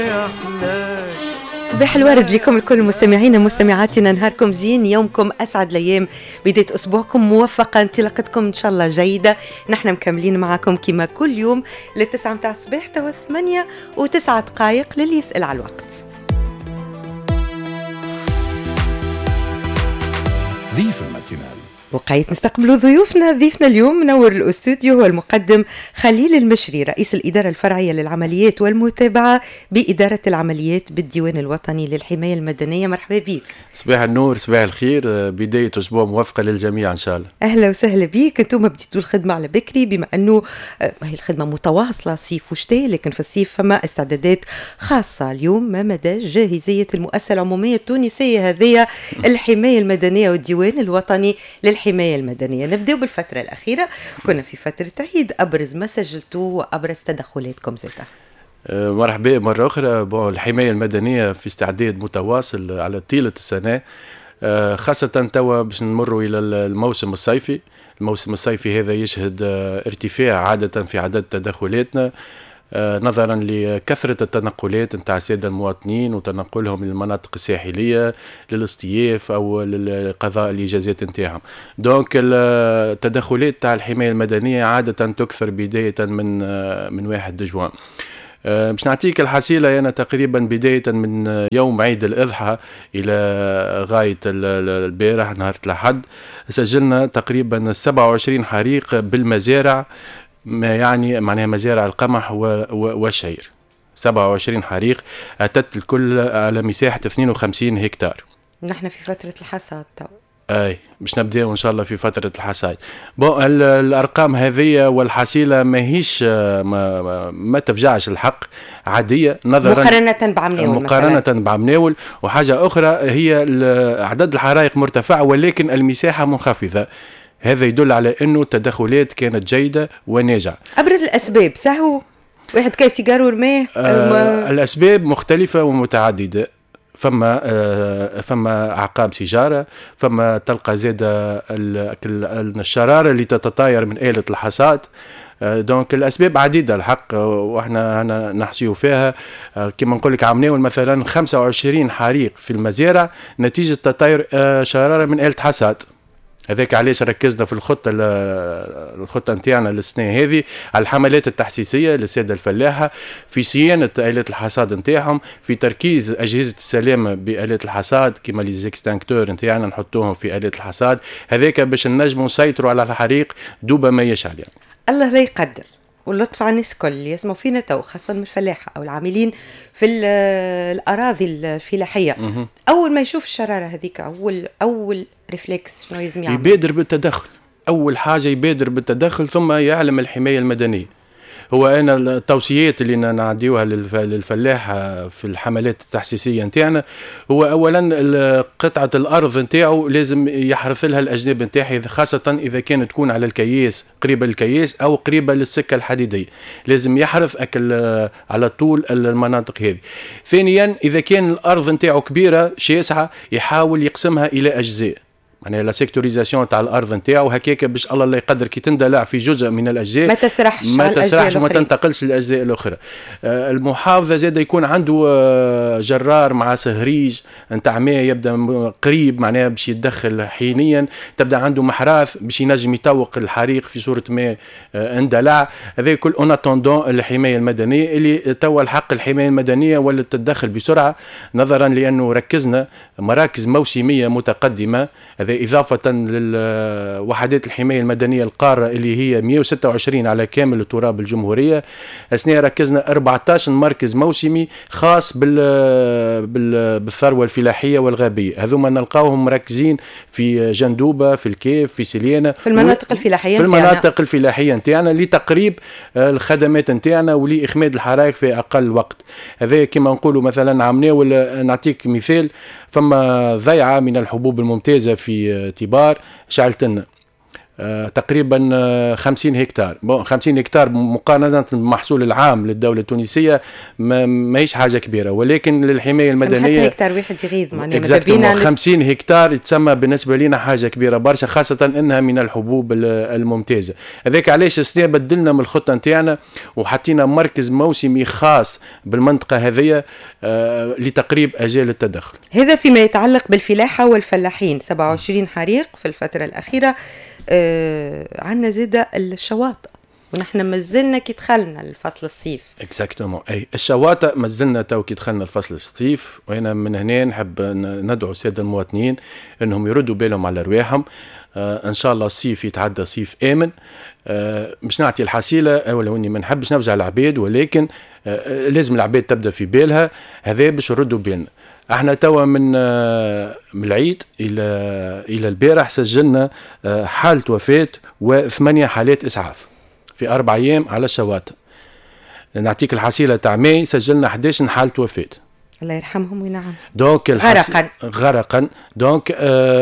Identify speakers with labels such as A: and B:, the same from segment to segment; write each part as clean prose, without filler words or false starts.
A: صباح الورد لكم الكل مستمعينا مستمعاتنا، نهاركم زين، يومكم أسعد الأيام، بداية أسبوعكم موفقة، انطلاقتكم إن شاء الله جيدة. نحن مكملين معكم كما كل يوم للتسعة متاع الصباح توا 8:09 للي يسأل على الوقت.
B: ضيف الماتينال
A: وقايت نستقبلوا ضيوفنا اليوم منور الاستوديو هو المقدم خليل المشري، رئيس الإدارة الفرعية للعمليات والمتابعة بإدارة العمليات بالديوان الوطني للحماية المدنية. مرحبا بك.
C: صباح النور، صباح الخير، بداية أسبوع موفقة للجميع إن شاء الله.
A: أهلا وسهلا بك. أنتم بديتوا الخدمة على بكري بما أنه هي الخدمة متواصلة صيف وشتاء، لكن في الصيف فما استعدادات خاصة. اليوم ما مدى جاهزية المؤسسة العمومية التونسية هذه الحماية المدنية والديوان الوطني للحماية المدنية؟ نبدأ بالفترة الأخيرة، كنا في فترة عيد، أبرز ما سجلتوا وأبرز تدخلاتكم زيتا.
C: مرحبا مرة أخرى. الحماية المدنية في استعداد متواصل على طيلة السنة، خاصة توا باش نمروا إلى الموسم الصيفي. الموسم الصيفي هذا يشهد ارتفاع عادة في عدد تدخلاتنا نظرا لكثرة التنقلات نتاع السادة المواطنين وتنقلهم للمناطق الساحلية للاصطياف أو لقضاء الإجازات نتاعهم. دونك التدخلات تاع الحماية المدنية عادة تكثر بداية من 1 جوان. باش نعطيك الحصيلة أنا تقريبا بداية من يوم عيد الأضحى إلى غاية البارح نهار الأحد سجلنا تقريبا 27 حريق بالمزارع، يعني معناها مزارع القمح والشعير. 27 حريق أتت الكل على مساحة 52 هكتار.
A: نحن في فترة الحصاد تو.
C: اي باش نبداو ان شاء الله في فتره الحصاد. الارقام هذه والحصيله ماهيش ما تفجعش الحق، عاديه نظرا مقارنه بعمناول. وحاجه اخرى هي عدد الحرائق مرتفع ولكن المساحه منخفضه. هذا يدل على انه التدخلات كانت جيده وناجعه.
A: ابرز الاسباب سهو واحد كيف سيجار ورماه؟
C: الاسباب مختلفه ومتعدده. فما أعقاب سيجارة، فما تلقى زادة الشرارة اللي تتطاير من آلة الحصاد. دونك الأسباب عديدة الحق وإحنا نحسيو فيها. كما نقول لك عمناول مثلا 25 حريق في المزارع نتيجة تطاير شرارة من آلة حصاد. هذاك علاش ركزنا في الخطة نتاعنا للسنة هذه على الحملات التحسيسية للسادة الفلاحة في صيانة آلات الحصاد نتاعهم، في تركيز أجهزة السلامة بآلات الحصاد كما لي زيكستانكتور نتاعنا نحطوهم في آلات الحصاد. هذاك باش نجموا نسيطروا على الحريق دوبا ما يشعل يعني.
A: الله لا يقدر واللطف على الناس كل اللي يسمعوا فينا تو، خاصة من الفلاحة أو العاملين في الأراضي الفلاحية. أول ما يشوف الشرارة هذيك أول ريفلكس شنو يلزم يعمل؟
C: يبادر بالتدخل. أول حاجة يبادر بالتدخل ثم يعلم الحماية المدنية. هو أنا التوصيات اللي نعديوها للفلاحة في الحملات التحسيسية نتاعنا هو أولا قطعة الأرض نتاعو لازم يحرث لها الأجناب نتاعها، خاصة إذا كانت تكون على الكياس قريبة للكياس أو قريبة للسكة الحديدية، لازم يحرث على طول المناطق هذه. ثانيا إذا كان الأرض نتاعو كبيرة شاسعة يحاول يقسمها إلى أجزاء، يعني لا سيكتوريزاسيون تاع الارض نتاعو هكاك باش الله لا يقدر كي تندلع في جزء من الاجزاء ما تسرحش وما تنتقلش للاجزاء الاخرى. المحافظه زاد يكون عنده جرار مع سهريج نتاع ماء يبدا قريب معناها باش يتدخل حينيا، تبدا عنده محراث باش ينجم يتوق الحريق في صوره ماء اندلع. هذا كل اون اتوندون الحمايه المدنيه اللي توا الحق الحمايه المدنيه ولا تتدخل بسرعه نظرا لانه ركزنا مراكز موسميه متقدمه. هذا إضافة للوحدات الحماية المدنية القارة اللي هي 126 على كامل تراب الجمهورية. أثناء ركزنا 14 مركز موسمي خاص بالثروة الفلاحية والغابية. هذوما نلقاوهم مركزين في جندوبة، في الكيف، في سليانة،
A: في المناطق الفلاحية
C: في المناطق الفلاحية نتاعنا لتقريب الخدمات نتاعنا ولإخماد الحرائق في أقل وقت. هذا كما نقولوا مثلا عمناول، نعطيك مثال، فما ضيعة من الحبوب الممتازة في تبار شعلت لنا تقريبا 50 هكتار. 50 هكتار مقارنة بالمحصول العام للدولة التونسية ما هيش حاجة كبيرة، ولكن للحماية المدنية
A: حتى هكتار واحد يغيظ معناها
C: 50 هكتار تسمى بالنسبة لنا حاجة كبيرة برشا، خاصة انها من الحبوب الممتازة. هذاك علاش السنة بدلنا من الخطة نتاعنا وحطينا مركز موسمي خاص بالمنطقة هذه لتقريب أجال التدخل.
A: هذا فيما يتعلق بالفلاحة والفلاحين. 27 حريق في الفترة الأخيرة. عندنا زيادة الشواطئ، ونحن مازلنا كي دخلنا الفصل الصيف.
C: اكزاكتومون. اي الشواطئ مازلنا تو كي دخلنا الفصل الصيف، وانا من هنا نحب ندعو الساده المواطنين انهم يردوا بالهم على رواحهم. ان شاء الله الصيف يتعدى صيف امن. مش نعطي الحصيله، ولو اني ما نحبش نوجع العباد، ولكن لازم العباد تبدا في بالها. هذا باش نردوا بالنا. احنا توا من العيد الى البارح سجلنا حالة وفاة و8 حالات اسعاف في 4 ايام على الشواطئ. نعطيك الحصيلة تاع ماي سجلنا 11 حالة وفاة.
A: الله يرحمهم وينعم.
C: دونك غرقا. دونك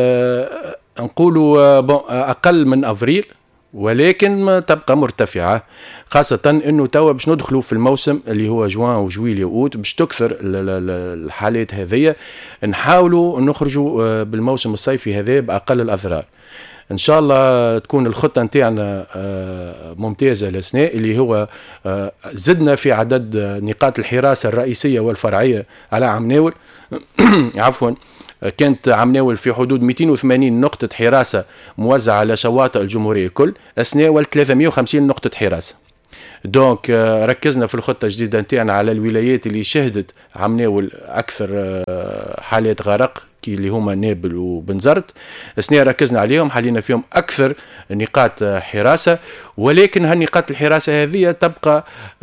C: نقولوا اقل من افريل، ولكن تبقى مرتفعة، خاصة انه توا باش ندخلوا في الموسم اللي هو جوان وجويليا واوت، باش تكثر الحالات هذه. نحاولوا نخرجوا بالموسم الصيفي هذا باقل الاضرار. ان شاء الله تكون الخطة نتاعنا ممتازة للسنة، اللي هو زدنا في عدد نقاط الحراسة الرئيسية والفرعية على عمناول. عفوا، كانت عمناول في حدود 280 نقطة حراسة موزعة على شواطئ الجمهورية الكل، السنة 350 نقطة حراسة. دونك ركزنا في الخطة الجديدة نتاعنا على الولايات اللي شهدت عمناول أكثر حالات غرق كي اللي هما نابل وبنزرت. السنة ركزنا عليهم، حلينا فيهم أكثر نقاط حراسة، ولكن هالنقاط الحراسة هذه تبقى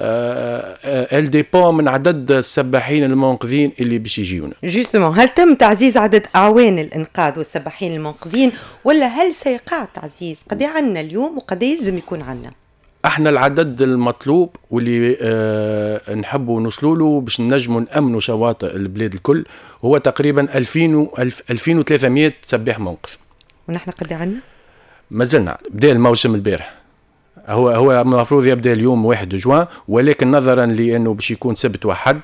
C: الديبون من عدد السباحين المنقذين اللي باش يجيونا.
A: جوستومون، هل تم تعزيز عدد أعوان الإنقاذ والسباحين المنقذين، ولا هل سيقع تعزيز؟ قد عنا اليوم وقد يلزم يكون عنا؟
C: احنا العدد المطلوب واللي نحبوا نوصلوا له باش ننجموا نأمنوا شواطئ البلاد الكل هو تقريبا 2300 سباح منقذ.
A: ونحن قد عنا؟
C: مازلنا بدا الموسم البارح، هو المفروض يبدا اليوم 1 جوان، ولكن نظرا لانه باش يكون سبت وحد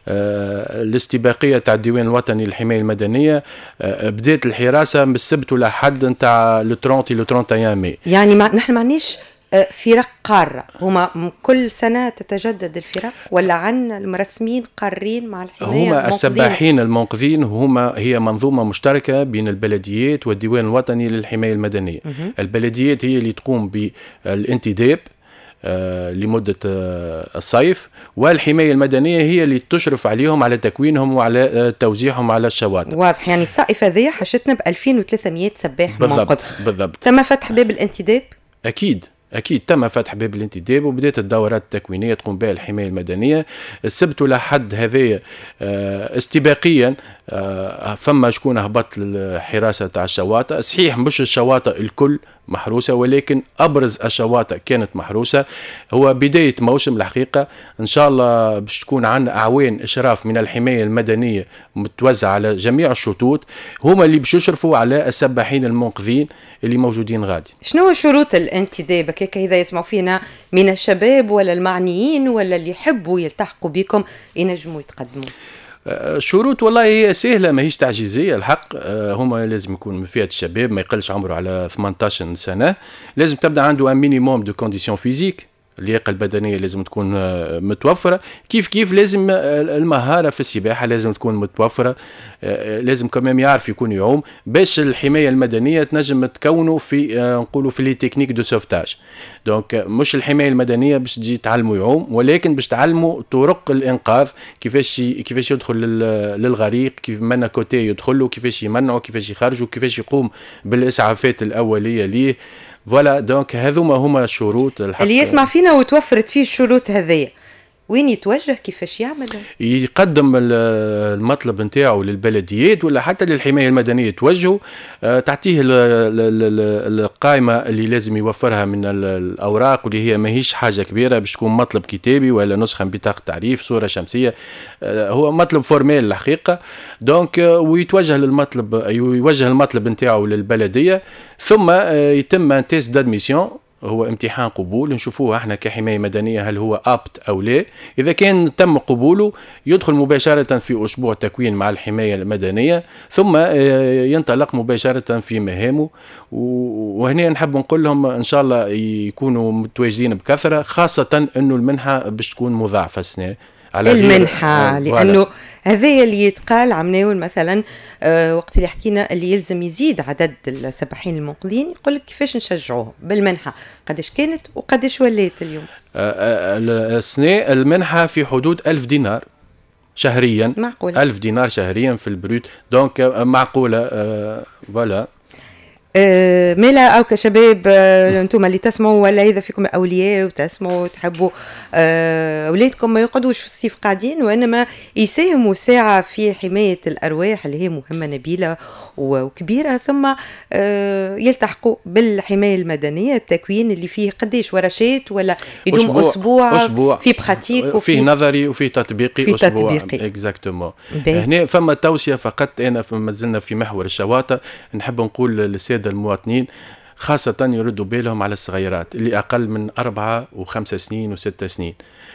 C: الاستباقيه تاع الديوان الوطني للحمايه المدنيه بدات الحراسه من السبت لحد نتاع لو 30 لو 31 ماي.
A: يعني نحن معنيش فرق قارة، هما كل سنة تتجدد الفرق، ولا عنا المرسمين قارين مع الحماية؟
C: هما السباحين المنقذين هي منظومة مشتركة بين البلديات والديوان الوطني للحماية المدنية. البلديات هي اللي تقوم بالانتداب لمدة الصيف، والحماية المدنية هي اللي تشرف عليهم على تكوينهم وعلى توزيعهم على الشواطئ.
A: واضح، يعني الصائفة ذي حشتنا ب 2300 سباح منقذ.
C: بالضبط.
A: تم فتح باب الانتداب؟
C: أكيد تم فتح باب الانتداب، وبدأت الدورات التكوينية تقوم بها الحماية المدنية. السبت لحد هذا استباقيا فما شكون هبط الحراسة تاع الشواطئ. صحيح مش الشواطئ الكل محروسة، ولكن أبرز الشواطئ كانت محروسة. هو بداية موسم الحقيقة، إن شاء الله باش تكون عنا أعوان إشراف من الحماية المدنية متوزع على جميع الشطوط، هما اللي باش يشرفوا على السباحين المنقذين اللي موجودين غادي.
A: شنو شروط الانتداب هيك إذا يسمعوا فينا من الشباب ولا المعنيين ولا اللي يحبوا يلتحقوا بكم ينجموا يتقدموا؟
C: شروط والله هي سهلة، ما هيش تعجيزية الحق. هما لازم يكون من فئة الشباب، ما يقلش عمره على 18 سنة. لازم تبدأ عنده مينيموم دو كونديسيون فيزيك، اللياقة البدنية لازم تكون متوفرة. كيف لازم المهارة في السباحة لازم تكون متوفرة. لازم كمان يعرف يكون يعوم، باش الحماية المدنية تنجم تكونه في نقولوا في لي تكنيك دو سوفتاج. دونك مش الحماية المدنية باش تجي تعلموا يعوم، ولكن باش تعلموا طرق الإنقاذ، كيفاش يدخل للغريق، كيف من كوتي يدخل له، كيفاش يمنعه، كيفاش يخرجه، كيفاش يقوم بالإسعافات الأولية ليه. فوالا، دونك هذوما هما الشروط
A: اللي يسمع فينا وتوفرت فيه الشروط هذه وين يتوجه كيفاش يعمل؟
C: يقدم المطلب نتاعو للبلديات ولا حتى للحماية المدنية توجهه، تعطيه القائمة اللي لازم يوفرها من الأوراق، واللي هي ماهيش حاجة كبيرة، باش تكون مطلب كتابي ولا نسخة من بطاقة تعريف، صورة شمسية، هو مطلب فورميل الحقيقة. دونك ويتوجه للمطلب، يوجه المطلب نتاعو للبلدية، ثم يتم تيست دادميسيون، هو امتحان قبول، نشوفوه احنا كحماية مدنية هل هو ابت او لا. اذا كان تم قبوله يدخل مباشرة في اسبوع تكوين مع الحماية المدنية، ثم ينطلق مباشرة في مهامه. وهنا نحب نقول لهم ان شاء الله يكونوا متواجدين بكثرة، خاصة انه المنحة باش تكون مضاعفة السنة
A: على المنحة، لأنه هذا اللي يتقال عمناول مثلا وقت اللي حكينا اللي يلزم يزيد عدد السباحين المنقذين، يقول لك كيفاش نشجعوهم بالمنحة، قداش كانت وقداش ولات اليوم؟
C: السنة المنحة في حدود 1000 دينار شهريا.
A: معقولة.
C: 1000 دينار شهريا في البروت، دونك معقولة. فوالا.
A: ملا أو كشباب أنتم اللي تسمعوا، ولا إذا فيكم أولياء وتسمعوا تحبوا أولادكم ما يقعدوش في الصيف قاعدين، وإنما يساهموا ساعة في حماية الأرواح اللي هي مهمة نبيلة وكبيرة، ثم يلتحقوا بالحماية المدنية، التكوين اللي فيه قديش ورشات ولا يدوم أسبوع في براتيك
C: وفيه نظري وفيه تطبيقي،
A: في
C: أسبوع
A: تطبيقي.
C: هنا فما توصية فقط. أنا ما زلنا في محور الشواطئ، نحب نقول للسادة المواطنين خاصة يردوا بالهم على الصغيرات اللي أقل من 4 و5 سنين و6 سنين.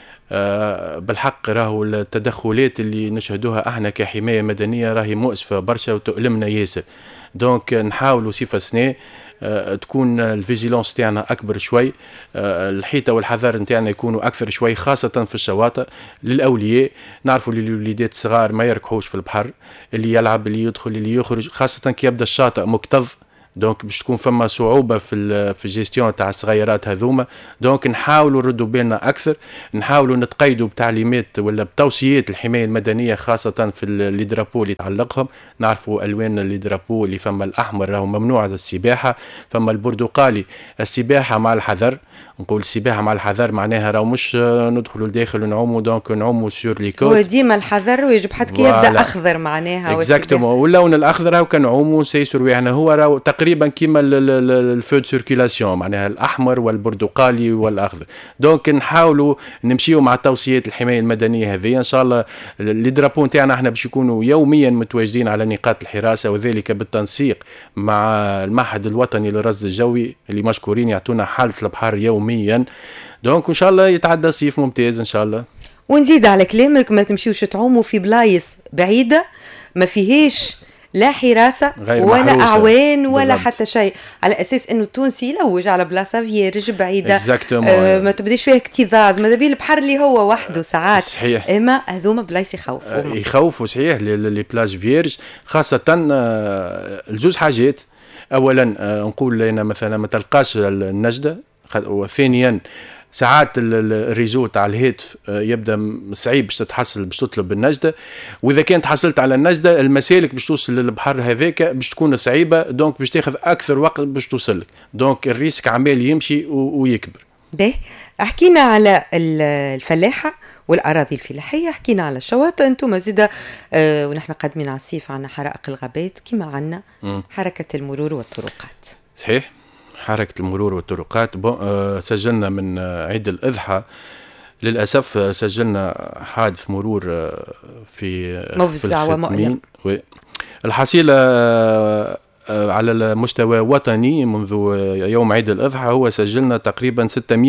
C: بالحق راهو التدخلات اللي نشهدوها احنا كحماية مدنية راهي مؤسفة برشا وتؤلمنا ياسر. دونك نحاولوا صفة سنة تكون الفيجيلانس تاعنا اكبر شوي، الحيطه والحذر نتاعنا يكونوا اكثر شوي، خاصه في الشواطئ. للاولياء نعرفوا اللي الوليدات الصغار ما يركحوش في البحر، اللي يلعب اللي يدخل اللي يخرج، خاصه كي يبدا الشاطئ مكتظ، دونك باش تكون فما صعوبه في الجيستيون تاع الصغيرات هذوما. دونك نحاولوا نردوا بالنا اكثر، نحاولوا نتقيدوا بتعليمات ولا بتوصيات الحمايه المدنيه، خاصه في لي درابو اللي تعلقهم. نعرفوا الوان لي درابو اللي فما الاحمر راهو ممنوع السباحه، فما البرتقالي السباحه مع الحذر. نقول السباحه مع الحذر معناها راهو مش ندخلوا لداخل ونعوموا، دونك نعوموا سور لي كوت.
A: هو ديما الحذر ويجب حتى كي يبدا اخضر معناها
C: اكزاكتومون، واللون الاخضر راهو كنعوموا سيسور، يعني هو راهو تقريبا كيما الفو دو سيركيلاسيون، معناها الاحمر والبرتقالي والاخضر. دونك نحاولوا نمشيو مع توصيات الحمايه المدنيه هذه. ان شاء الله لي درابو نتاعنا احنا باش يكونوا يوميا متواجدين على نقاط الحراسه، وذلك بالتنسيق مع المعهد الوطني للرصد الجوي اللي مشكورين يعطونا حاله البحر يوميا. دونك ان شاء الله يتعدى صيف ممتاز ان شاء الله.
A: ونزيد على كلامك، ما تمشيوش تعوموا في بلايص بعيده ما فيهاش لا حراسه ولا اعوان ولا حتى شيء، على اساس انه التونسي يلوج على بلاصه فيرج بعيده ما تبديش فيها اكتظاظ، ماذا بيه البحر اللي هو وحده ساعات.
C: صحيح.
A: اما هذوما بلايص
C: يخوفوا صحيح لي بلاج فيرج، خاصه الجوز حاجات. اولا نقول لنا مثلا ما تلقاش النجده، وثانيا ساعات الريزو تاع الهاتف يبدا صعيب باش تتحصل باش تطلب النجده، واذا كانت حصلت على النجده المسالك باش توصل للبحر هذاك باش تكون صعيبه، دونك باش تاخذ اكثر وقت باش توصلك، دونك الريسك عمال يمشي ويكبر.
A: باهي، حكينا على الفلاحه والاراضي الفلاحيه، حكينا على الشواطئ، انتم زيدا ونحن قادمين على الصيف عنا حرائق الغابات كما عنا حركه المرور والطرقات.
C: صحيح، حركة المرور والطرقات. سجلنا من عيد الأضحى للأسف سجلنا حادث مرور في
A: مفزع ومؤلم.
C: الحصيلة على المستوى وطني منذ يوم عيد الأضحى هو سجلنا تقريبا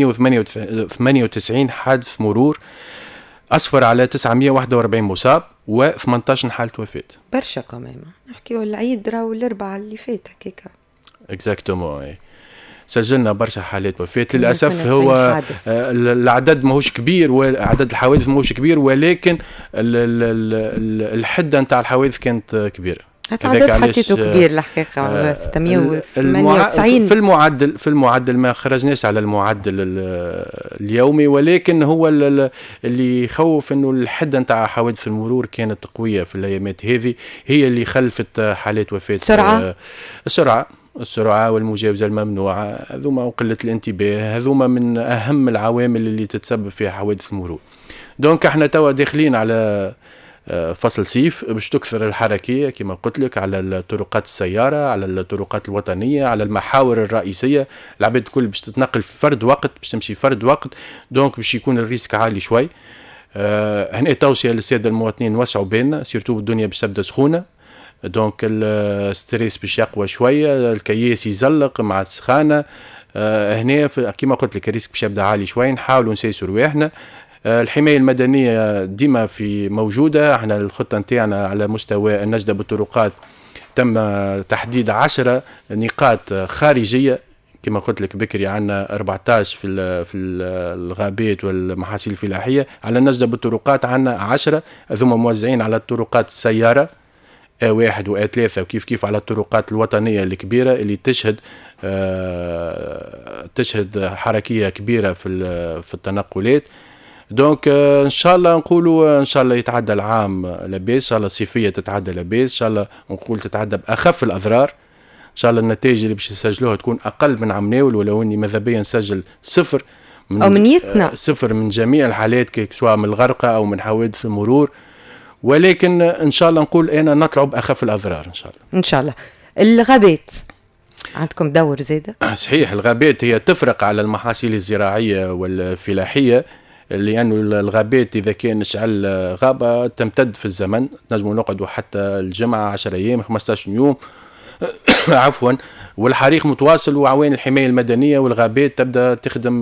C: 698 حادث مرور، أسفر على 941 مصاب و18 حالة وفاة.
A: برشا كمان، نحكيو العيد راهو الأربعة اللي فات هكاك.
C: اكزاكتومون، سجلنا برشا حالات وفاة للأسف. هو العدد ماهوش كبير وعدد الحوادث ماهوش كبير، ولكن الحدة نتاع الحوادث كانت كبيرة.
A: العدد حسيته كبير الحقيقة 698
C: في المعدل ما خرجناش على المعدل اليومي، ولكن هو اللي يخوف انه الحدة نتاع حوادث المرور كانت قوية في الايامات هذه، هي اللي خلفت حالات وفاة. السرعة والمجاوزة الممنوعة هذوما وقلة الانتباه هذوما من أهم العوامل اللي تتسبب فيها حوادث المرور. دونك احنا توا داخلين على فصل صيف باش تكثر الحركية كما قلت لك على الطرقات السيارة، على الطرقات الوطنية، على المحاور الرئيسية. العباد الكل باش تتنقل في فرد وقت، باش تمشي فرد وقت، دونك باش يكون الريسك عالي شوي. هنا توصية للسادة المواطنين نوسعوا بالنا، سيرتو الدنيا باش تبدا سخونة، دونك الستريس باش يقوى شوية، الكياس يزلق مع السخانة. هنا كما قلت لك الريسك باش يبدا عالي شوي، نحاولوا نسيسوا رواحنا. الحماية المدنية ديما في موجودة. احنا الخطة نتاعنا على مستوى النجدة بالطرقات تم تحديد 10 نقاط خارجية كما قلت لك بكري. عندنا 14 في الغابات والمحاصيل الفلاحية. على النجدة بالطرقات عندنا 10 هذوما موزعين على الطرقات السيارة A1 و A3 وكيف كيف على الطرقات الوطنية الكبيرة اللي تشهد حركية كبيرة في التنقلات. دونك ان شاء الله نقولوا ان شاء الله يتعدى العام لاباس، ان شاء الله الصيفيه تتعدى لاباس، ان شاء الله نقول تتعدى باخف الاضرار، ان شاء الله النتائج اللي باش نسجلوها تكون اقل من عام ناول، ولو اني ماذا بيا نسجل صفر صفر من جميع الحالات سواء من الغرقه او من حوادث المرور، ولكن ان شاء الله نقول انا نطلعوا باخف الاضرار ان شاء الله.
A: ان شاء الله. الغابات عندكم دور زاده؟
C: صحيح، الغابات هي تفرق على المحاصيل الزراعيه والفلاحيه، لأنه الغابات إذا كان نشعل غابة تمتد في الزمن، نجموا نقعدوا حتى الجمعة 10 أيام 15 يوم عفوا، والحريق متواصل وعوين الحماية المدنية والغابات تبدأ تخدم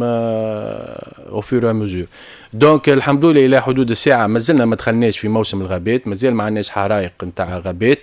C: أوفيرو مزور. دونك الحمد لله إلى حدود الساعة مازلنا ما دخلناش في موسم الغابات، مازال ما عندناش حرائق نتاع غابات.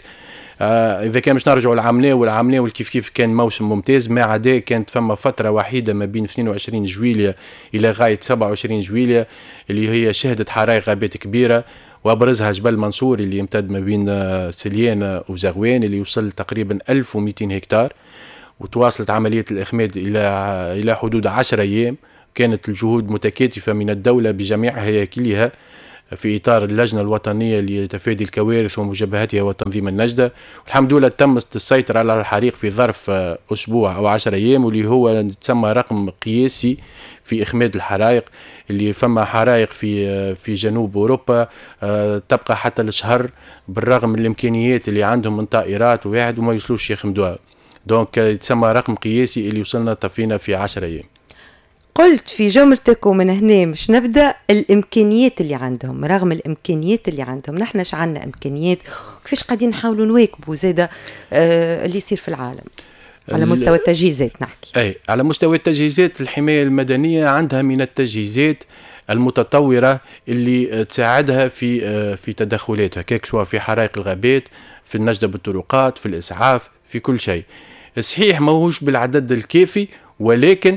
C: إذا كان مش نرجعوا العاملة كيف كان موسم ممتاز، ما عدا كانت فما فترة وحيدة ما بين 22 جويلية إلى غاية 27 جويلية اللي هي شهدت حرائق غابات كبيرة، وأبرزها جبل منصور اللي يمتد ما بين سليان وزغوان اللي يوصل تقريبا 1200 هكتار، وتواصلت عملية الإخماد إلى حدود 10 أيام. كانت الجهود متكاتفة من الدولة بجميع هياكلها في إطار اللجنة الوطنية لتفادي الكوارث ومجابهتها وتنظيم النجدة. الحمد لله تم السيطرة على الحريق في ظرف أسبوع أو 10 أيام، واللي هو تسمى رقم قياسي في إخماد الحرائق. اللي فما حرائق في جنوب أوروبا تبقى حتى الشهر بالرغم من الإمكانيات اللي عندهم من طائرات وواحد وما يوصلوش يخمدوها. دونك تسمى رقم قياسي اللي وصلنا طفينا في 10 أيام.
A: قلت في جملتك ومن هنا مش نبدأ الإمكانيات اللي عندهم، رغم الإمكانيات اللي عندهم نحن عندنا إمكانيات، كيفاش قاعدين نحاولوا نواكبوا زادة اللي يصير في العالم على مستوى التجهيزات؟ نحكي
C: أي على مستوى التجهيزات، الحماية المدنية عندها من التجهيزات المتطورة اللي تساعدها في تدخلاتها، كيك سواء في حرائق الغابات، في النجدة بالطرقات، في الإسعاف، في كل شيء. صحيح ماهوش بالعدد الكافي، ولكن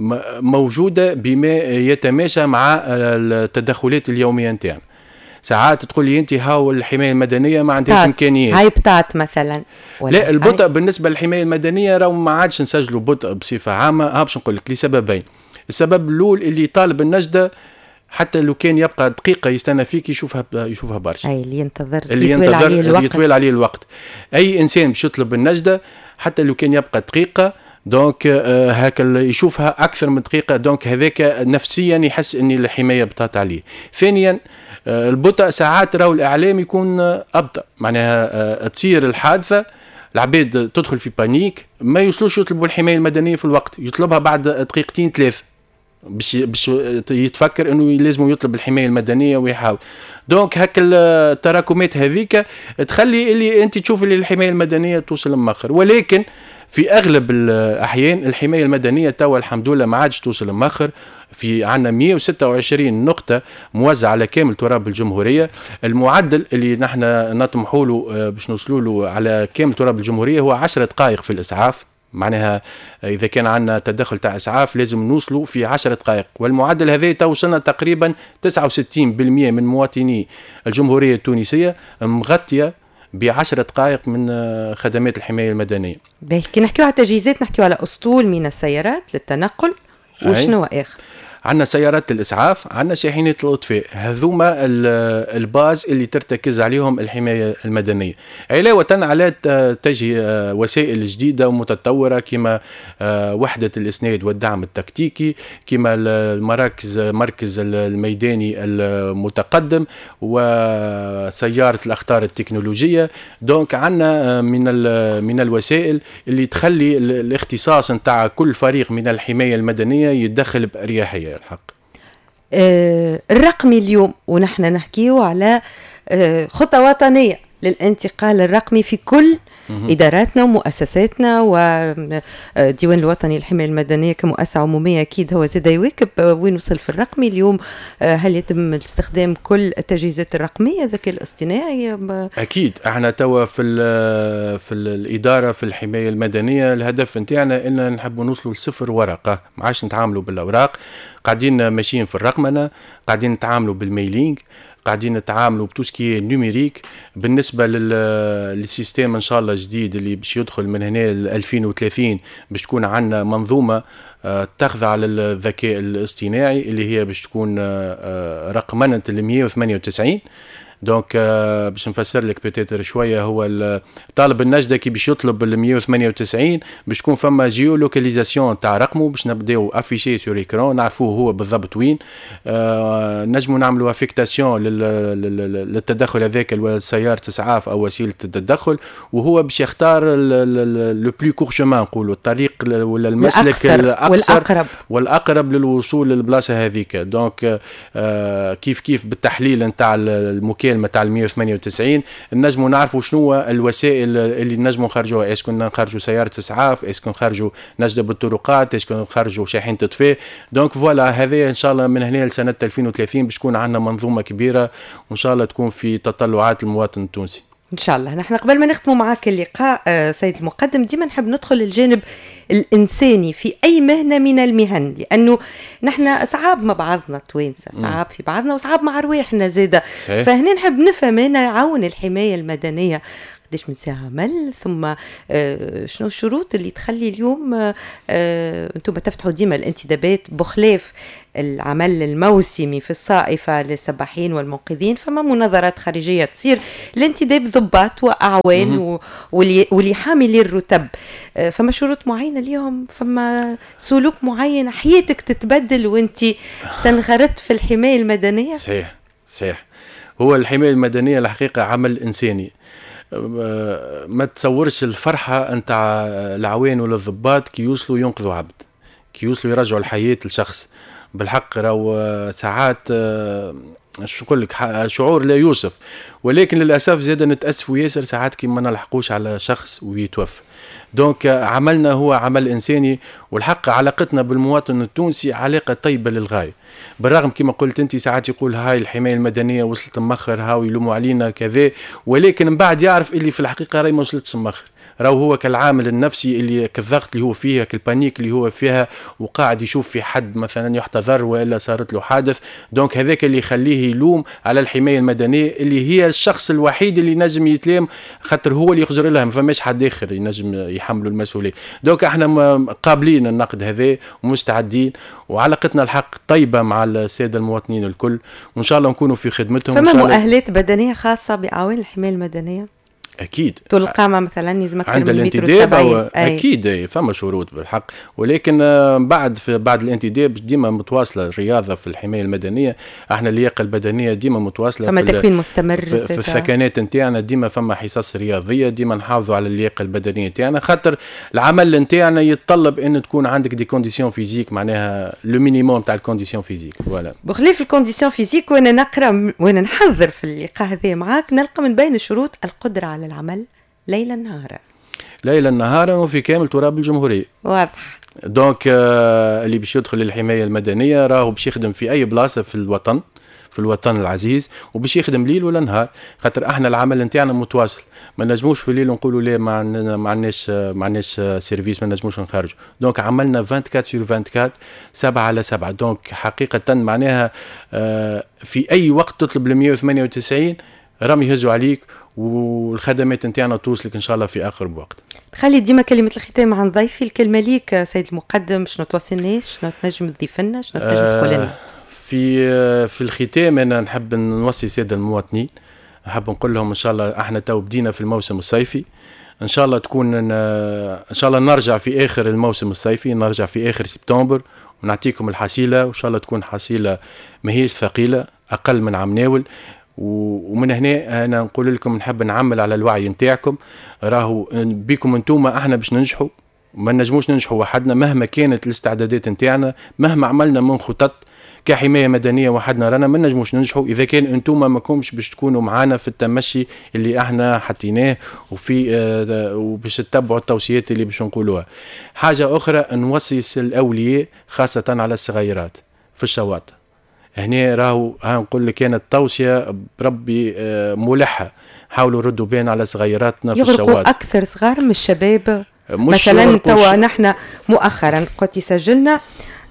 C: موجودة بما يتماشى مع التدخلات اليومية نتاعنا. ساعات تقول لي انت هاو الحماية المدنية ما عندهاش امكانيات،
A: هاي بتاعت مثلا،
C: لا البطء بالنسبة للحماية المدنية راهو ما عادش نسجلوا بطء بصفة عامة. باش نقول لك لسببين. السبب الأول اللي طالب النجدة حتى لو كان يبقى دقيقة يستنى فيك يشوفها برشا،
A: أي اللي
C: يطول عليه الوقت. أي إنسان باش يطلب النجدة حتى لو كان يبقى دقيقة دونك هاك يشوفها أكثر من دقيقة، دونك هذاك نفسيا يحس أن الحماية بطات عليه. ثانيا البطء ساعات راهو الإعلام يكون أبطأ، معناها تصير الحادثة العباد تدخل في بانيك، ما يوصلوش يطلبوا الحماية المدنية في الوقت، يطلبها بعد دقيقتين 3 باش يتفكر انه لازم يطلب الحمايه المدنيه ويحاول. دونك هاك التراكمات هذيك تخلي اللي انت تشوف اللي الحمايه المدنيه توصل مؤخر، ولكن في اغلب الاحيان الحمايه المدنيه توا الحمد لله ما عادش توصل مؤخر. في عندنا 126 نقطه موزعه على كامل تراب الجمهوريه. المعدل اللي نحن نطمحوا له باش نوصلوا له على كامل تراب الجمهوريه هو 10 دقائق في الاسعاف. معناها إذا كان عندنا تدخل تاع إسعاف لازم نوصلوا في 10 دقائق، والمعدل هذا توصلنا تقريبا 69% من مواطني الجمهورية التونسية مغطية ب10 دقائق من خدمات الحماية المدنية.
A: كي نحكيو على التجهيزات نحكيو على أسطول من السيارات للتنقل، وشنو آخر؟
C: عندنا سيارات الإسعاف، عندنا شاحنات الإطفاء، هذوما الباز اللي ترتكز عليهم الحماية المدنية. علاوة على تجي وسائل جديدة ومتطورة كما وحدة الإسناد والدعم التكتيكي، كما مركز الميداني المتقدم وسيارة الأخطار التكنولوجية. دونك عندنا من الوسائل اللي تخلي الاختصاص نتاع كل فريق من الحماية المدنية يتدخل بأريحية. الحق
A: الرقمي اليوم ونحن نحكيه على خطة وطنية للانتقال الرقمي في كل إداراتنا ومؤسساتنا، وديوان الوطني للحماية المدنية كمؤسسة عمومية أكيد هو زاد يواكب وين وصل في الرقمي اليوم. هل يتم استخدام كل التجهيزات الرقمية الذكاء الاصطناعي؟
C: أكيد احنا توا في الإدارة في الحماية المدنية الهدف نتاعنا إن نحب نوصلوا لصفر ورقة، ما عادش نتعاملوا بالأوراق، قاعدين ماشيين في الرقمنة، قاعدين نتعاملوا بالميلينج، قاعدين نتعاملوا بتوسكي نيميريك. بالنسبه للسيستم ان شاء الله جديد اللي باش يدخل من هنا ل 2030 باش تكون عندنا منظومه تخضع للذكاء الاصطناعي اللي هي باش تكون رقمنه ال 198. دونك باش نفسر لك بيتيتر شويه، هو طالب النجده كي باش يطلب ال 198 باش تكون فما جيو لوكاليزاسيون تاع رقمه باش نبداو افيشي سور ايكران نعرفوه هو بالضبط وين. نجموا نعملوا افيكتاسيون للتدخل هذاك سياره اسعاف او وسيله التدخل، وهو باش يختار لو بلو كور شومان نقولوا الطريق ولا المسلك الاقصر والاقرب للوصول للبلاصه هذيك. دونك كيف بالتحليل نتاع المكالمه تاع 198 نجموا نعرفوا شنو الوسائل اللي نجموا نخرجوها، اسكو نخرجوا سياره اسعاف، اسكو نخرجوا نجده بالطرقات، اسكو نخرجوا شاحنه اطفاء. دونك فوالا هذا ان شاء الله من هنا لسنه 2030 باش تكون عندنا منظومه كبيره وان شاء الله تكون في تطلعات المواطن التونسي
A: ان شاء الله. نحن قبل ما نختموا معاك اللقاء سيد المقدم ديما نحب ندخل الجانب الإنساني في أي مهنة من المهن، لأنه نحن صعاب مع بعضنا توانسة، صعاب في بعضنا وصعاب مع رواحنا زادة. فهنا نحب نفهم هنا يعاون الحماية المدنية قديش من ساعة عمل، ثم شنو الشروط اللي تخلي اليوم انتم تفتحوا ديما الانتدابات بخلاف العمل الموسمي في الصائفة للسباحين والمنقذين، فما مناظرات خارجية تصير الانتداب ضباط وأعوان واللي حاملين الرتب، فما شروط معينة اليوم، فما سلوك معين، حياتك تتبدل وانت تنخرط في الحماية المدنية.
C: صحيح. هو الحماية المدنية الحقيقة عمل إنساني، ما تصورش الفرحة نتاع العوان ولا الضباط كي يوصلوا ينقذوا عبد، كي يوصلوا يرجعوا الحياة لشخص. بالحق راهو ساعات شو نقول لك شعور لا يوصف، ولكن للأسف زاد نتأسفوا ياسر ساعات كي ما نلحقوش على شخص ويتوفى. دونك عملنا هو عمل إنساني، والحق علاقتنا بالمواطن التونسي علاقة طيبة للغاية، بالرغم كما قلت انت ساعات يقول هاي الحماية المدنية وصلت مخر هاو يلوموا علينا كذا، ولكن من بعد يعرف اللي في الحقيقة راهي ما وصلتش مخر، راهو هو كالعامل النفسي اللي كالضغط اللي هو فيها كالبانيك اللي هو فيها وقاعد يشوف في حد مثلا يحتضر وإلا صارت له حادث. دونك هذاك اللي يخليه يلوم على الحماية المدنية اللي هي الشخص الوحيد اللي نجم يتلام، خاطر هو اللي يخزر لها، ما فماش حد آخر ينجم يحملوا المسؤولية. دونك احنا قابلين النقد هذا ومستعدين، وعلاقتنا الحق طيبة مع السادة المواطنين الكل، وإن شاء الله نكونوا في خدمتهم.
A: فما مؤهلات بدنية خاصة بأعوان الحماية المدنية؟
C: أكيد.
A: طول القامة مثلا يلزمك
C: عند الانتداب أكيد فما شروط بالحق، ولكن بعد الانتداب ديما متواصلة الرياضة في الحماية المدنية. احنا اللياقة البدنية ديما متواصلة،
A: فما تكوين مستمر
C: في الثكنات نتاعنا، ديما فما حصص رياضية، ديما نحافظوا على اللياقة البدنية نتاعنا، خاطر العمل نتاعنا يتطلب ان تكون عندك دي كونديسيون فيزيك، معناها لو مينيموم تاع الكونديسيون فيزيك. فوالا
A: بخلاف الكونديسيون فيزيك، وانا نقرا وانا نحضر في اللقاء هذا معاك نلقى من بين الشروط القدرة على العمل ليلا نهارا وفي كامل تراب الجمهورية. واضح.
C: دونك اللي باش يدخل للحماية المدنية راهو باش يخدم في أي بلاصة في الوطن العزيز، وباش يخدم ليل ولا نهار، خاطر احنا العمل نتاعنا متواصل، ما نجموش في الليل نقولوا لا ما عندناش سيرفيس، ما نجموش نخرجوا. دونك عملنا 24 sur 24 7 على 7. دونك حقيقة معناها في أي وقت تطلب ل 198 راهم يهزوا عليك، والخدمات نتاعنا توصلك ان شاء الله في اقرب وقت.
A: خلي ديما كلمة الختام عن ضيفي، الكلمة ليك سيد المقدم، شنو توصي الناس، شنو تنجم تضيف لنا، شنو تنجم تقول لنا؟
C: في الختام أنا نحب نوصي السادة المواطنين، نحب نقول لهم إن شاء الله احنا تو بدينا في الموسم الصيفي، إن شاء الله تكون إن شاء الله نرجع في آخر الموسم الصيفي، نرجع في آخر سبتمبر ونعطيكم الحصيلة، وإن شاء الله تكون حصيلة ماهيش ثقيلة، أقل من عم ناول. ومن هنا أنا نقول لكم نحب نعمل على الوعي نتاعكم، راهو بيكم انتوما احنا باش ننجحوا، ما نجموش ننجحوا وحدنا مهما كانت الاستعدادات نتاعنا، مهما عملنا من خطط كحماية مدنية وحدنا رانا ما نجموش ننجحوا إذا كان أنتوما ما كومش باش تكونوا معانا في التمشي اللي احنا حطيناه وفي وباش تتبعوا التوصيات اللي باش نقولوها. حاجة أخرى نوصي الأولياء خاصة على الصغيرات في الشواطئ، هنا راهو نقول لك كانت توصية بربي ملحة، حاولوا ردوا بين على صغيراتنا في الشواطئ.
A: يغرقوا أكثر صغار من الشباب مثلا. توا نحن مؤخرا قلت سجلنا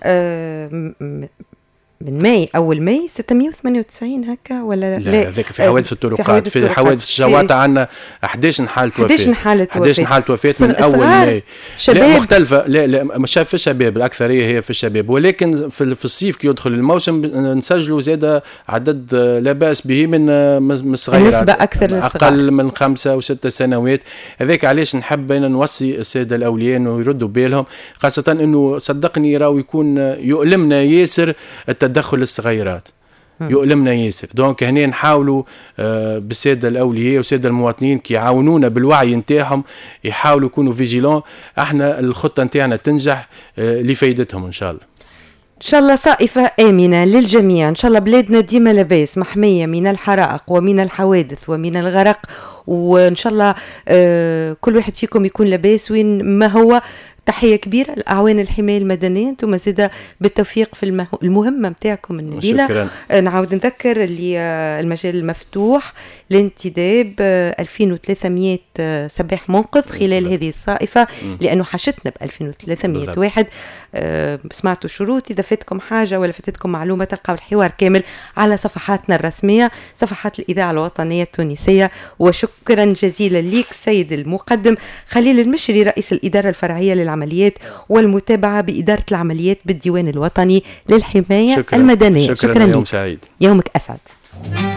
A: من ماي أول ماي 698 هكا ولا
C: لا؟ هذاك في حوادث الطرقات، في حوادث الشواطئ عندنا 11 حالة وفاة، 11 حالة وفاة من أول ماي. لا مختلفة، لا مش في الشباب، الأكثرية هي في الشباب، ولكن في الصيف كي يدخل الموسم نسجلوا زادة عدد لا بأس به من الصغيرات،
A: نسبة أكثر
C: أقل من 5 أو 6 سنوات. هذاك علاش نحب أن نوصي السادة الأولياء إنه يردوا بالهم، خاصة إنه صدقني راهو يكون يؤلمنا ياسر التدخل الصغيرات، يؤلمنا ياسر. دونك هنا نحاولوا بالسادة الأولياء والسادة المواطنين كي يعاونونا بالوعي نتاعهم، يحاولوا يكونوا فيجيلون، احنا الخطة نتاعنا تنجح لفايدتهم إن شاء الله.
A: إن شاء الله صائفة آمنة للجميع، إن شاء الله بلادنا ديما لباس محمية من الحرائق ومن الحوادث ومن الغرق، وإن شاء الله كل واحد فيكم يكون لباس وين ما هو. تحية كبيرة لأعوان الحماية المدنية، انتم زيدا بالتوفيق في المهمة متاعكم النبيلة. نعاود نذكر اللي المجال المفتوح لانتداب 2300 سباح منقذ خلال هذه الصائفة، لأنه حشتنا ب 2300 واحد. سمعتوا شروط، إذا فاتكم حاجة ولا فاتتكم معلومة تلقوا الحوار كامل على صفحاتنا الرسمية، صفحات الإذاعة الوطنية التونسية. وشكرا جزيلا ليك سيد المقدم خليل المشري، رئيس الإدارة الفرعية للعمليات والمتابعة بإدارة العمليات بالديوان الوطني للحماية المدنية.
C: شكرا. يوم سعيد.
A: يومك أسعد.